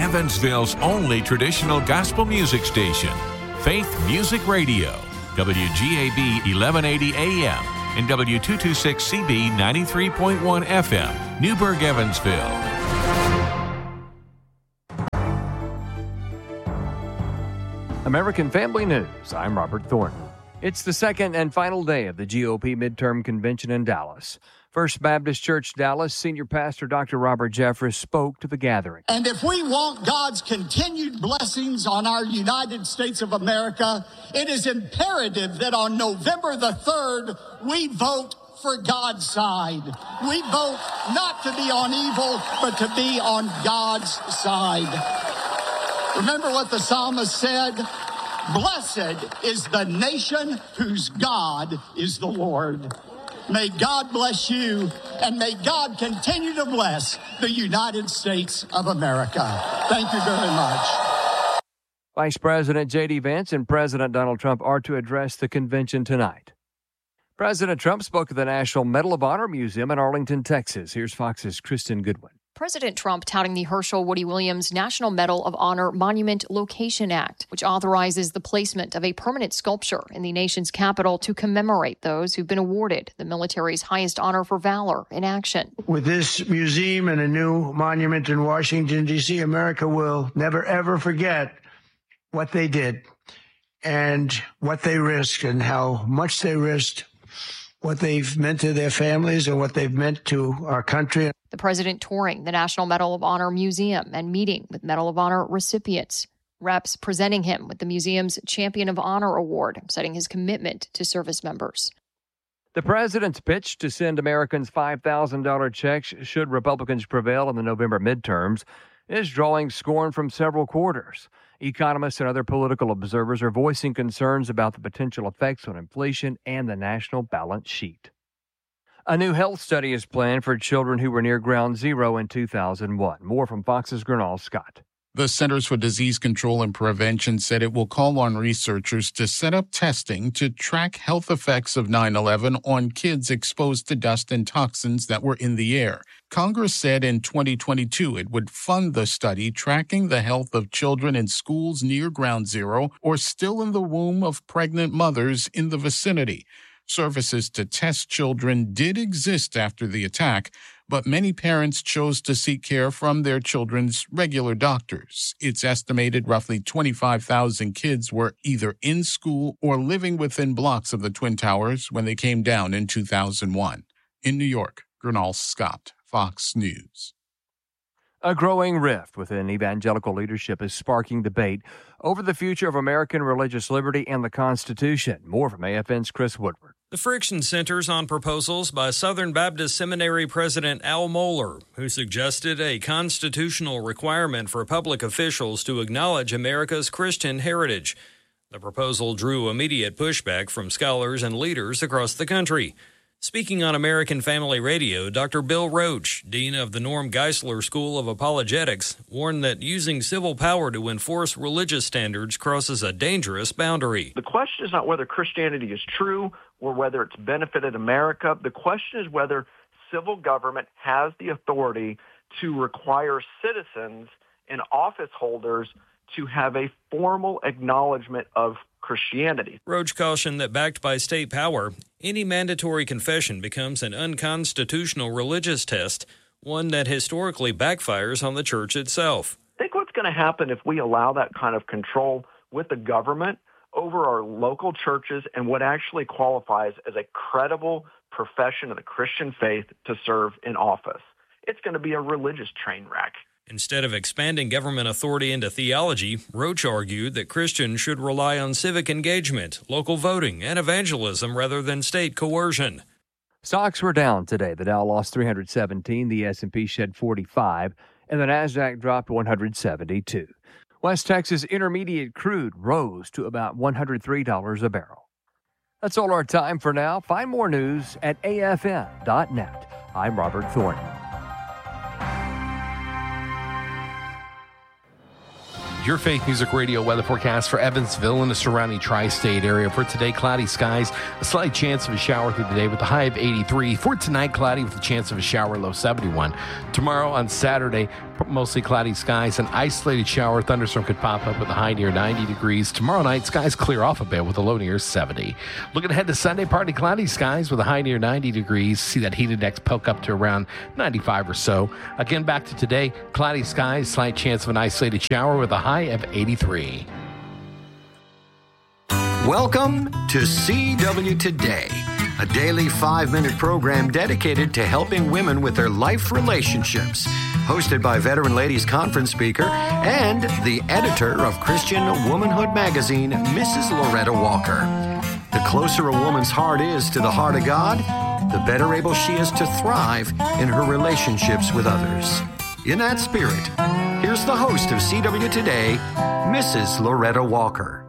Evansville's only traditional gospel music station, Faith Music Radio, WGAB 1180 AM and W226CB 93.1 FM, Newburgh, Evansville. American Family News, I'm Robert Thornton. It's the second and final day of the GOP midterm convention in Dallas. First Baptist Church Dallas Senior Pastor Dr. Robert Jeffress spoke to the gathering. And if we want God's continued blessings on our United States of America, it is imperative that on November the 3rd, we vote for God's side. We vote not to be on evil, but to be on God's side. Remember what the psalmist said? Blessed is the nation whose God is the Lord. May God bless you, and may God continue to bless the United States of America. Thank you very much. Vice President J.D. Vance and President Donald Trump are to address the convention tonight. President Trump spoke at the National Medal of Honor Museum in Arlington, Texas. Here's Fox's Kristen Goodwin. President Trump touting the Herschel Woody Williams National Medal of Honor Monument Location Act, which authorizes the placement of a permanent sculpture in the nation's capital to commemorate those who've been awarded the military's highest honor for valor in action. With this museum and a new monument in Washington, D.C., America will never, ever forget what they did and what they risked and how much they risked, what they've meant to their families and what they've meant to our country. The president touring the National Medal of Honor Museum and meeting with Medal of Honor recipients. Reps presenting him with the museum's Champion of Honor Award, citing his commitment to service members. The president's pitch to send Americans $5,000 checks should Republicans prevail in the November midterms is drawing scorn from several quarters. Economists and other political observers are voicing concerns about the potential effects on inflation and the national balance sheet. A new health study is planned for children who were near ground zero in 2001. More from Fox's Gernal Scott. The Centers for Disease Control and Prevention said it will call on researchers to set up testing to track health effects of 9/11 on kids exposed to dust and toxins that were in the air. Congress said in 2022 it would fund the study tracking the health of children in schools near ground zero or still in the womb of pregnant mothers in the vicinity. Services to test children did exist after the attack, but many parents chose to seek care from their children's regular doctors. It's estimated roughly 25,000 kids were either in school or living within blocks of the Twin Towers when they came down in 2001. In New York, Gernal Scott, Fox News. A growing rift within evangelical leadership is sparking debate over the future of American religious liberty and the Constitution. More from AFN's Chris Woodward. The friction centers on proposals by Southern Baptist Seminary President Al Mohler, who suggested a constitutional requirement for public officials to acknowledge America's Christian heritage. The proposal drew immediate pushback from scholars and leaders across the country. Speaking on American Family Radio, Dr. Bill Roach, dean of the Norm Geisler School of Apologetics, warned that using civil power to enforce religious standards crosses a dangerous boundary. The question is not whether Christianity is true or whether it's benefited America. The question is whether civil government has the authority to require citizens and office holders to have a formal acknowledgement of Christianity. Roach cautioned that backed by state power, any mandatory confession becomes an unconstitutional religious test, one that historically backfires on the church itself. I think what's going to happen if we allow that kind of control with the government over our local churches and what actually qualifies as a credible profession of the Christian faith to serve in office. It's going to be a religious train wreck. Instead of expanding government authority into theology, Roach argued that Christians should rely on civic engagement, local voting, and evangelism rather than state coercion. Stocks were down today. The Dow lost 317, the S&P shed 45, and the Nasdaq dropped 172. West Texas Intermediate crude rose to about $103 a barrel. That's all our time for now. Find more news at afn.net. I'm Robert Thornton. your Faith Music Radio weather forecast for Evansville and the surrounding tri-state area. For today, cloudy skies, a slight chance of a shower through the day with a high of 83. For tonight, cloudy with a chance of a shower, low 71. Tomorrow on Saturday, mostly cloudy skies, an isolated shower, thunderstorm could pop up with a high near 90 degrees. Tomorrow night, skies clear off a bit with a low near 70. Looking ahead to Sunday, partly cloudy skies with a high near 90 degrees. See that heat index poke up to around 95 or so. Again, back to today, cloudy skies, slight chance of an isolated shower with a high of 83. Welcome to CW Today, a daily 5-minute program dedicated to helping women with their life relationships. Hosted by Veteran Ladies Conference speaker and the editor of Christian Womanhood magazine, Mrs. Loretta Walker. The closer a woman's heart is to the heart of God, the better able she is to thrive in her relationships with others. In that spirit, here's the host of CW Today, Mrs. Loretta Walker.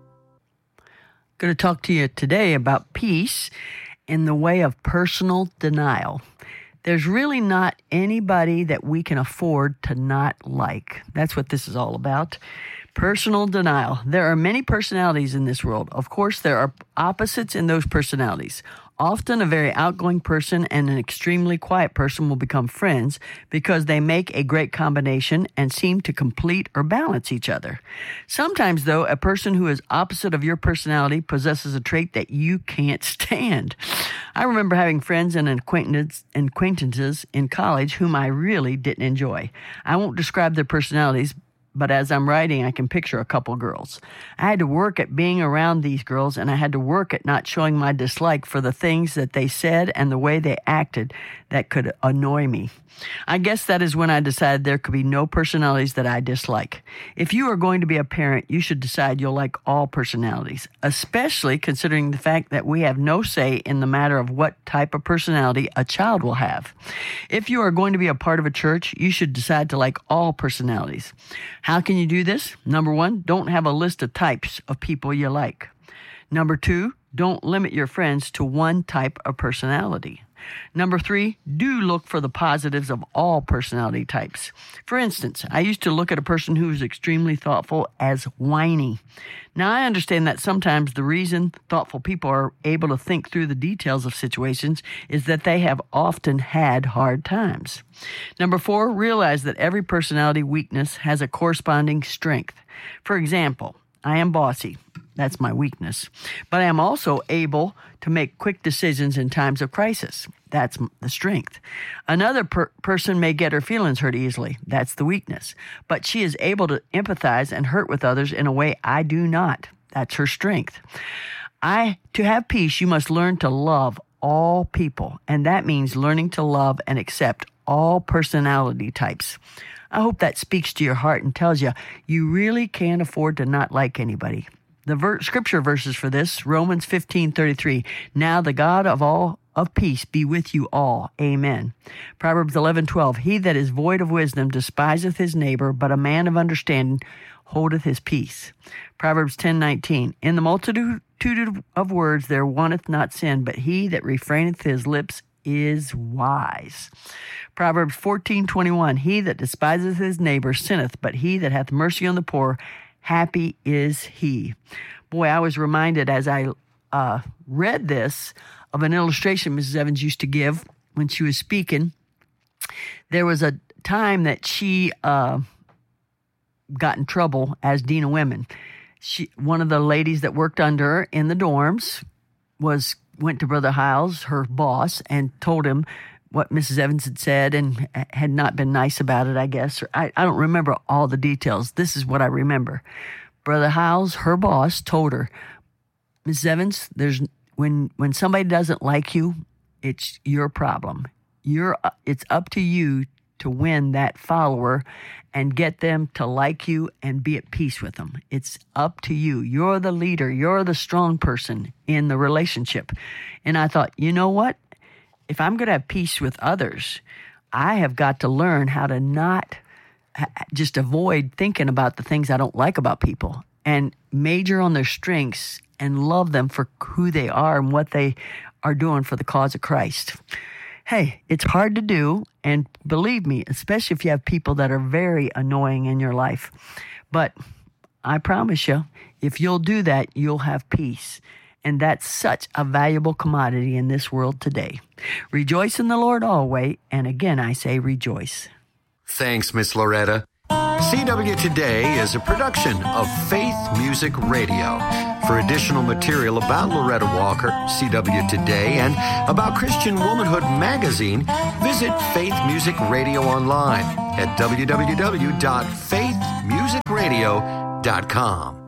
Going to talk to you today about peace in the way of personal denial. There's really not anybody that we can afford to not like. That's what this is all about. Personal denial. There are many personalities in this world. Of course, there are opposites in those personalities. Often a very outgoing person and an extremely quiet person will become friends because they make a great combination and seem to complete or balance each other. Sometimes, though, a person who is opposite of your personality possesses a trait that you can't stand. I remember having friends and acquaintances in college whom I really didn't enjoy. I won't describe their personalities, but as I'm writing, I can picture a couple girls. I had to work at being around these girls, and I had to work at not showing my dislike for the things that they said and the way they acted that could annoy me. I guess that is when I decided there could be no personalities that I dislike. If you are going to be a parent, you should decide you'll like all personalities, especially considering the fact that we have no say in the matter of what type of personality a child will have. If you are going to be a part of a church, you should decide to like all personalities. How can you do this? Number 1, don't have a list of types of people you like. Number 2, don't limit your friends to one type of personality. Number 3, do look for the positives of all personality types. For instance, I used to look at a person who was extremely thoughtful as whiny. Now, I understand that sometimes the reason thoughtful people are able to think through the details of situations is that they have often had hard times. Number 4, realize that every personality weakness has a corresponding strength. For example, I am bossy. That's my weakness. But I am also able to make quick decisions in times of crisis. That's the strength. Another person may get her feelings hurt easily. That's the weakness. But she is able to empathize and hurt with others in a way I do not. That's her strength. To have peace, you must learn to love all people. And that means learning to love and accept all personality types. I hope that speaks to your heart and tells you you really can't afford to not like anybody. The scripture verses for this, Romans 15:33. Now the God of peace be with you all. Amen. Proverbs 11:12. He that is void of wisdom despiseth his neighbor, but a man of understanding holdeth his peace. Proverbs 10:19. In the multitude of words there wanteth not sin, but he that refraineth his lips is wise. Proverbs 14:21. He that despiseth his neighbor sinneth, but he that hath mercy on the poor, happy is he. Boy, I was reminded as I read this of an illustration Mrs. Evans used to give when she was speaking. There was a time that she got in trouble as Dean of Women. One of the ladies that worked under her in the dorms went to Brother Hiles, her boss, and told him what Mrs. Evans had said and had not been nice about it, I guess. I don't remember all the details. This is what I remember. Brother Hiles, her boss, told her, Mrs. Evans, when somebody doesn't like you, it's your problem. It's up to you to win that follower and get them to like you and be at peace with them. It's up to you. You're the leader. You're the strong person in the relationship. And I thought, you know what? If I'm going to have peace with others, I have got to learn how to not just avoid thinking about the things I don't like about people and major on their strengths and love them for who they are and what they are doing for the cause of Christ. Hey, it's hard to do, and believe me, especially if you have people that are very annoying in your life. But I promise you, if you'll do that, you'll have peace. And that's such a valuable commodity in this world today. Rejoice in the Lord always. And again, I say rejoice. Thanks, Miss Loretta. CW Today is a production of Faith Music Radio. For additional material about Loretta Walker, CW Today, and about Christian Womanhood Magazine, visit Faith Music Radio online at www.faithmusicradio.com.